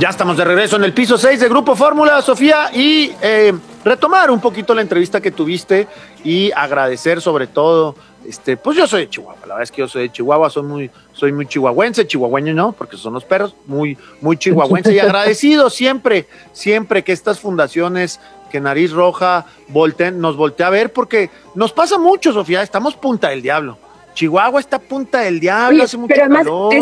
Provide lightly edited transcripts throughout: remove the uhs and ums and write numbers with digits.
Ya estamos de regreso en el piso 6 de Grupo Fórmula, Sofía, y retomar un poquito la entrevista que tuviste y agradecer sobre todo, pues yo soy de Chihuahua, la verdad es que yo soy de Chihuahua, soy muy chihuahuense, chihuahueño no, porque son los perros, muy chihuahuense y agradecido siempre que estas fundaciones, que Nariz Roja nos voltea a ver, porque nos pasa mucho, Sofía, estamos punta del diablo. Chihuahua está punta del diablo. Oye, hace mucho pero además, calor.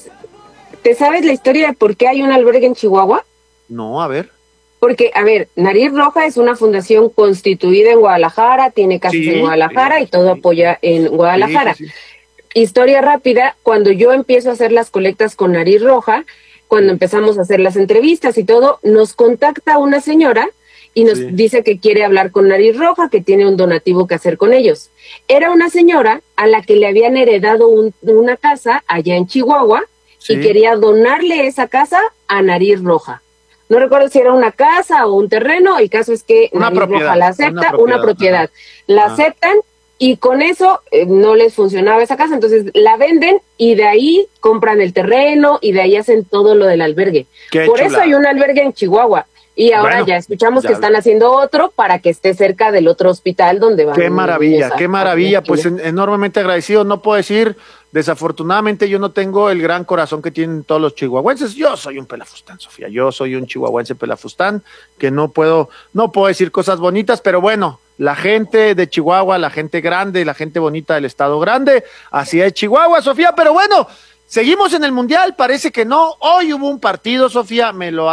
¿Te sabes la historia de por qué hay un albergue en Chihuahua? No, a ver. Porque, a ver, Nariz Roja es una fundación constituida en Guadalajara, tiene casas en Guadalajara y todo apoya en Guadalajara. Sí. Historia rápida, cuando yo empiezo a hacer las colectas con Nariz Roja, cuando empezamos a hacer las entrevistas y todo, nos contacta una señora y nos dice que quiere hablar con Nariz Roja, que tiene un donativo que hacer con ellos. Era una señora a la que le habían heredado una casa allá en Chihuahua y quería donarle esa casa a Nariz Roja. No recuerdo si era una casa o un terreno, el caso es que Nariz Roja la acepta, una propiedad. La aceptan y con eso no les funcionaba esa casa, entonces la venden y de ahí compran el terreno y de ahí hacen todo lo del albergue. Por eso hay un albergue en Chihuahua. Y ahora ya escuchamos que están haciendo otro para que esté cerca del otro hospital donde van. Qué maravilla, pues enormemente agradecido. No puedo decir, desafortunadamente yo no tengo el gran corazón que tienen todos los chihuahuenses. Yo soy un pelafustán, Sofía, yo soy un chihuahuense pelafustán, que no puedo decir cosas bonitas, pero bueno, la gente de Chihuahua, la gente grande, la gente bonita del estado grande, así es Chihuahua, Sofía, pero bueno, seguimos en el Mundial, parece que no. Hoy hubo un partido, Sofía, me lo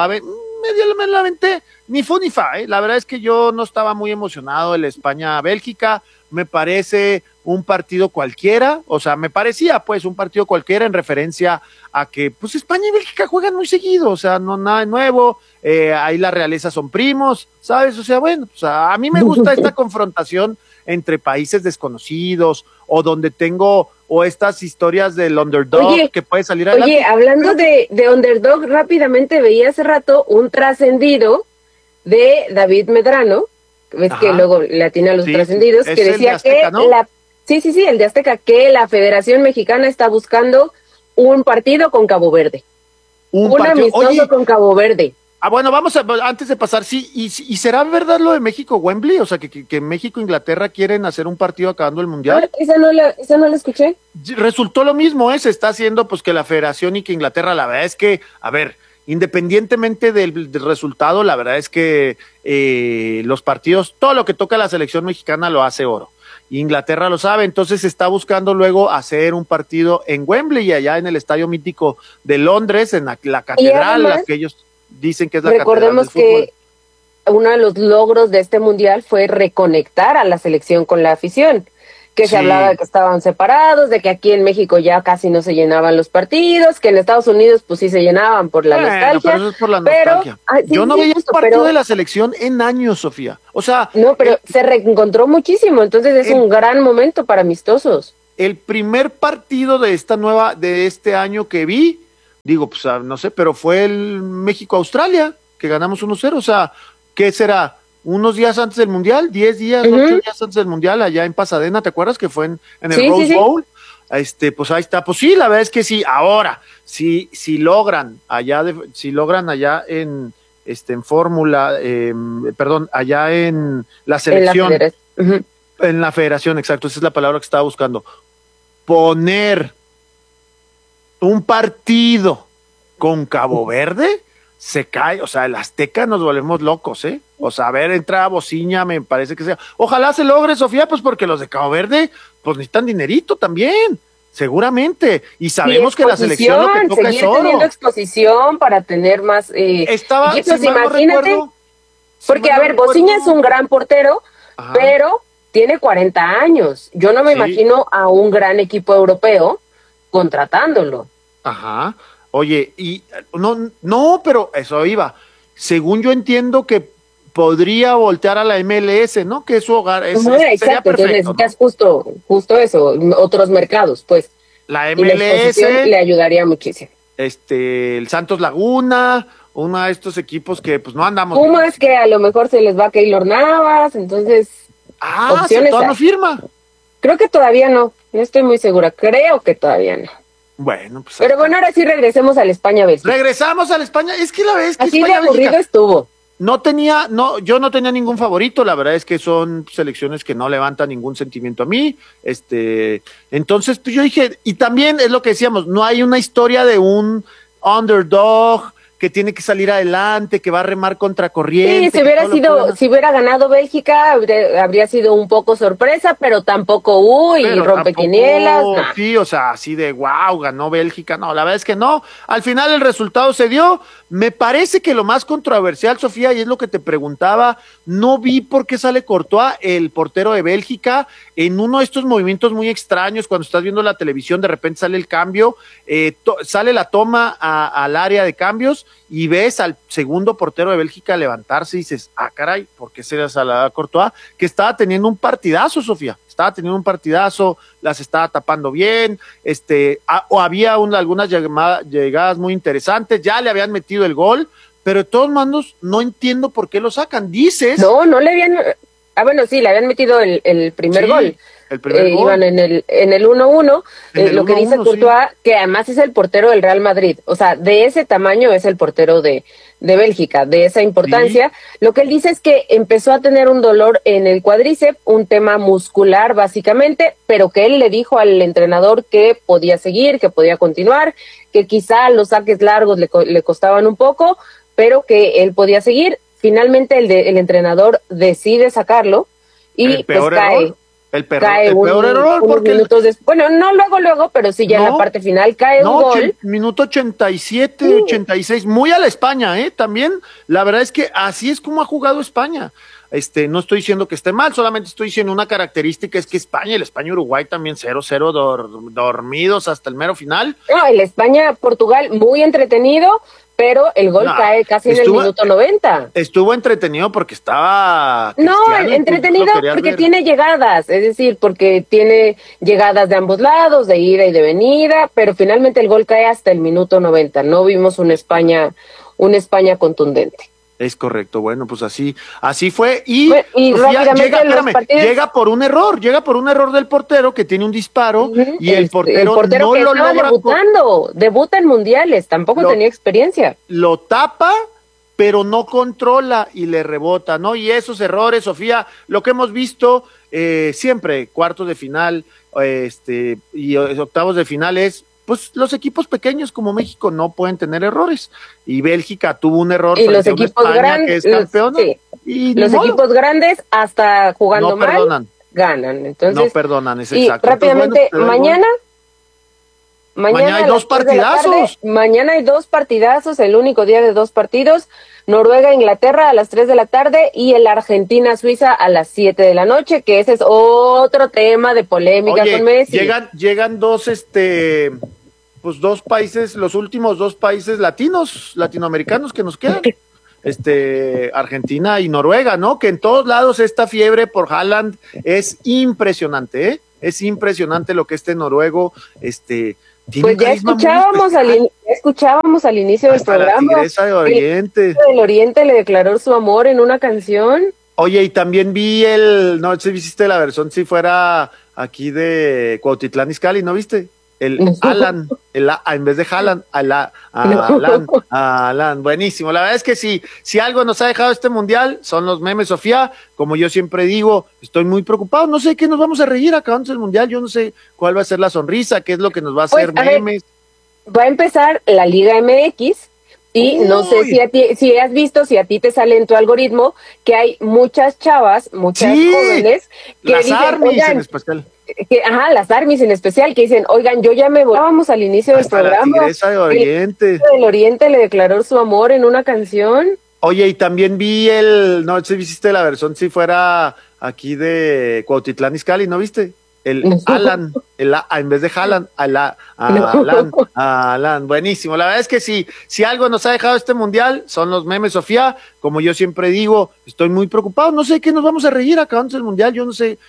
aventé, ni fu ni fa, La verdad es que yo no estaba muy emocionado. El España-Bélgica me parece un partido cualquiera, o sea, me parecía pues un partido cualquiera en referencia a que pues España y Bélgica juegan muy seguido, o sea, no nada nuevo, ahí la realeza son primos, ¿sabes? O sea, bueno, o sea, a mí me gusta esta confrontación entre países desconocidos o donde tengo o estas historias del underdog que puede salir adelante. Oye, hablando de underdog, rápidamente veía hace rato un trascendido de David Medrano, ves que luego le atina a los trascendidos, que decía Azteca, que ¿no? El de Azteca, que la Federación Mexicana está buscando un partido con Cabo Verde. Un amistoso con Cabo Verde. Bueno, antes de pasar, ¿y será verdad lo de México-Wembley? O sea, que México e Inglaterra quieren hacer un partido acabando el Mundial. Esa no la escuché. Resultó lo mismo, se está haciendo pues que la Federación y que Inglaterra, la verdad es que, a ver, independientemente del resultado, la verdad es que los partidos, todo lo que toca la selección mexicana lo hace oro. Inglaterra lo sabe, entonces está buscando luego hacer un partido en Wembley y allá en el estadio mítico de Londres, en la catedral, la que ellos dicen que es la catedral del fútbol. Recordemos que uno de los logros de este mundial fue reconectar a la selección con la afición, que se hablaba de que estaban separados, de que aquí en México ya casi no se llenaban los partidos, que en Estados Unidos pues sí se llenaban por la nostalgia. Pero eso es por la nostalgia. Yo no veía un partido de la selección en años, Sofía. O sea, no, pero se reencontró muchísimo, entonces es un gran momento para amistosos. El primer partido de este año que vi, digo, pues no sé, pero fue el México-Australia, que ganamos 1-0, o sea, ¿qué será? Unos días antes del Mundial, 10 días, 8 días antes del Mundial, allá en Pasadena, ¿te acuerdas que fue en el Rose Bowl? Pues ahí está, pues sí, la verdad es que sí. Ahora, si logran allá en Fórmula, allá en la selección, en la federación, exacto, esa es la palabra que estaba buscando, poner un partido con Cabo Verde, se cae, o sea, el Azteca nos volvemos locos, o sea, a ver, entra Bociña, me parece que sea, ojalá se logre, Sofía, pues porque los de Cabo Verde, pues necesitan dinerito también, seguramente, y sabemos que la selección lo que toca es oro. Teniendo exposición para tener más, pues imagínate, porque a ver, Bociña es un gran portero, pero tiene 40 años, yo no me imagino a un gran equipo europeo contratándolo. Ajá. Oye, y no, pero eso iba. Según yo entiendo que podría voltear a la MLS, ¿no? Que es su hogar. Sería perfecto, entonces necesitas justo eso, otros mercados, pues. La MLS le ayudaría muchísimo. El Santos Laguna, uno de estos equipos que pues no andamos. Pumas, que a lo mejor se les va a Keylor Navas, entonces. ¿Todavía no firma? Creo que todavía no estoy muy segura, creo que todavía no. Bueno, pues. Pero bueno, ahora sí regresemos a la España-Bélgica. Regresamos a la España. Es que la vez que así de aburrido estuvo. Yo no tenía ningún favorito, la verdad es que son selecciones que no levantan ningún sentimiento a mí, entonces pues yo dije, y también es lo que decíamos, no hay una historia de un underdog que tiene que salir adelante, que va a remar contra corriente. Sí, si hubiera ganado Bélgica, habría sido un poco sorpresa, pero tampoco, rompequinielas. Nah. Sí, o sea, así de wow, ganó Bélgica, no, la verdad es que no. Al final el resultado se dio. Me parece que lo más controversial, Sofía, y es lo que te preguntaba, no vi por qué sale Courtois, el portero de Bélgica, en uno de estos movimientos muy extraños, cuando estás viendo la televisión, de repente sale el cambio, sale la toma al área de cambios, y ves al segundo portero de Bélgica levantarse y dices, caray, ¿por qué se le sale a Courtois? Que estaba teniendo un partidazo, Sofía, las estaba tapando bien, o había algunas llegadas muy interesantes, ya le habían metido el gol, pero de todos modos no entiendo por qué lo sacan, dices. No le habían, bueno, sí, le habían metido el primer gol. El primer gol. Iban en el 1-1, lo que dice Courtois, sí, que además es el portero del Real Madrid, o sea, de ese tamaño es el portero de Bélgica, de esa importancia. Sí. Lo que él dice es que empezó a tener un dolor en el cuádriceps, un tema muscular básicamente, pero que él le dijo al entrenador que podía seguir, que podía continuar, que quizá los saques largos le costaban un poco, pero que él podía seguir. Finalmente el entrenador decide sacarlo y pues cae. El peor error, porque minutos bueno, no luego, pero sí ya en la parte final cae un gol. Minuto 87, 86, muy a la España, también, la verdad es que así es como ha jugado España. No estoy diciendo que esté mal, solamente estoy diciendo una característica, es que el España-Uruguay también 0-0 dormidos hasta el mero final. No, el España-Portugal muy entretenido, pero el gol cae casi en el minuto 90. Estuvo entretenido porque estaba... entretenido porque tiene llegadas, es decir, porque tiene llegadas de ambos lados, de ida y de venida, pero finalmente el gol cae hasta el minuto 90. No vimos una España contundente. Es correcto, bueno, pues así fue, y rápidamente llega por un error del portero que tiene un disparo, y el portero no que lo logra. Debuta en mundiales, tampoco tenía experiencia. Lo tapa, pero no controla y le rebota, ¿no? Y esos errores, Sofía, lo que hemos visto siempre, cuartos de final, y octavos de final pues los equipos pequeños como México no pueden tener errores, y Bélgica tuvo un error y los equipos grandes, que es campeona, y los equipos grandes hasta jugando mal ganan, entonces no perdonan, es exacto. Y rápidamente, entonces, mañana hay dos partidazos. Mañana hay dos partidazos, el único día de dos partidos. Noruega-Inglaterra a las 3 de la tarde y el Argentina-Suiza a las 7 de la noche, que ese es otro tema de polémica con Messi. Llegan dos, pues dos países, los últimos dos países latinoamericanos que nos quedan. Argentina y Noruega, ¿no? Que en todos lados esta fiebre por Haaland es impresionante, ¿eh? Es impresionante lo que noruego, pues ya escuchábamos al inicio del programa. La Tigresa de Oriente. El Oriente le declaró su amor en una canción. Oye, y también vi no sé si viste la versión si fuera aquí de Cuautitlán Izcalli, ¿no viste? El Alan, en vez de Haaland, Alan, buenísimo. La verdad es que si algo nos ha dejado este mundial son los memes, Sofía. Como yo siempre digo, estoy muy preocupado. No sé qué nos vamos a reír acabando el mundial. Yo no sé cuál va a ser la sonrisa, qué es lo que nos va a hacer memes. Va a empezar la Liga MX. Y no sé si has visto, si a ti te sale en tu algoritmo, que hay muchas chavas, jóvenes, que las dicen, Armies en especial. Las Armies en especial, que dicen, oigan, yo ya me voy. Vamos al inicio del programa. La Tigresa de Oriente. El Oriente le declaró su amor en una canción. Oye, y también vi no sé si viste la versión si fuera aquí de Cuautitlán Izcalli, ¿no viste? El Alan, en vez de Haaland, Alan, buenísimo. La verdad es que si algo nos ha dejado este mundial son los memes, Sofía. Como yo siempre digo, estoy muy preocupado. No sé qué nos vamos a reír acabando el mundial. Yo no sé